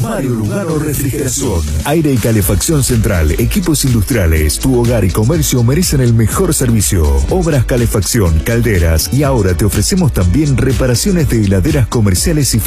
Mario Lugano Refrigeración. Aire y calefacción central, equipos industriales, tu hogar y comercio merecen el mejor servicio. Obras, calefacción, calderas y ahora te ofrecemos también reparaciones de heladeras comerciales y